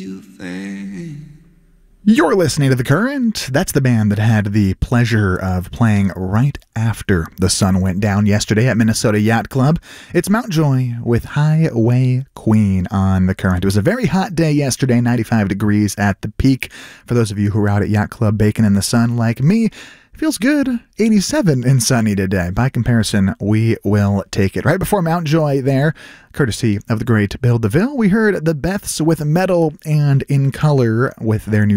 You're listening to The Current. That's the band that had the pleasure of playing right after the sun went down yesterday at Minnesota Yacht Club. It's Mountjoy with Highway Queen on The Current. It was a very hot day yesterday, 95 degrees at the peak. For those of you who were out at Yacht Club baking in the sun like me, feels good. 87 and sunny today. By comparison, we will take it. Right before Mountjoy there, courtesy of the great Bill DeVille, we heard the Beths with Metal and In Color with their new